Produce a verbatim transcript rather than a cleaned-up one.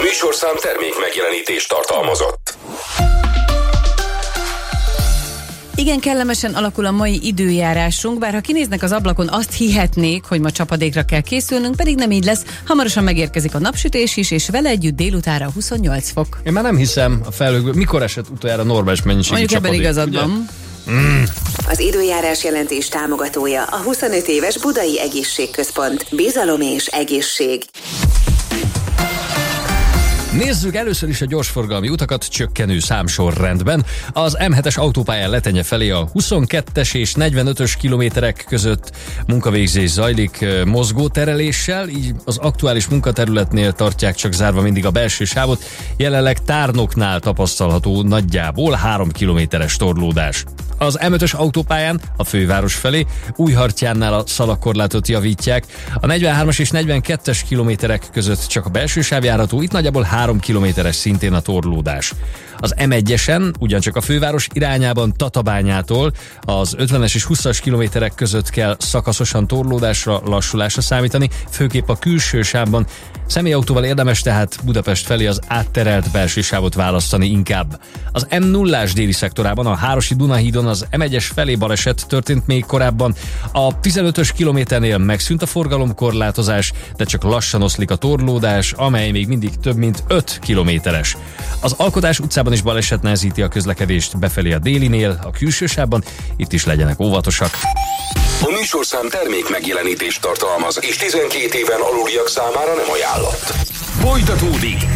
műsorszám termék megjelenítést tartalmazott. Igen, kellemesen alakul a mai időjárásunk, bár ha kinéznek az ablakon, azt hihetnék, hogy ma csapadékra kell készülnünk, pedig nem így lesz. Hamarosan megérkezik a napsütés is, és vele együtt délutára huszonnyolc fok. Én már nem hiszem a felhőkből. Mikor esett utoljára normális mennyiségű Mondjuk csapadék? ebben igazad van. Mm. Az időjárás jelentés támogatója a huszonöt éves Budai Egészségközpont. Bizalom és egészség. Nézzük először is a gyorsforgalmi utakat csökkenő számsorrendben. Az M hetes autópályán Letenye felé a huszonkettes és negyvenötös kilométerek között munkavégzés zajlik mozgótereléssel, így az aktuális munkaterületnél tartják csak zárva mindig a belső sávot. Jelenleg Tárnoknál tapasztalható nagyjából három kilométeres torlódás. Az M ötös autópályán a főváros felé Újhartyánnál a szalagkorlátot javítják. A negyvenhármas és negyvenkettes kilométerek között csak a belső sáv járható, itt nagyjából három kilométeres szintén a torlódás. Az M egyesen ugyancsak a főváros irányában Tatabányától az ötvenes és húszas kilométerek között kell szakaszosan torlódásra, lassulásra számítani, főképp a külső sávban. Személyautóval érdemes tehát Budapest felé az átterelt belső sávot választani inkább. Az M nullás déli szektorában a Hárosi Dunahídon az M egyes felé baleset történt még korábban. A tizenötös kilométernél megszűnt a forgalomkorlátozás, de csak lassan oszlik a torlódás, amely még mindig több mint öt kilométeres. Az Alkotás utcában is baleset nehezíti a közlekedést befelé a délinél, a külső sávban, itt is legyenek óvatosak. A műsorszám termék megjelenítést tartalmaz, és tizenkét éven aluliak számára nem ajánlott. Folytatódik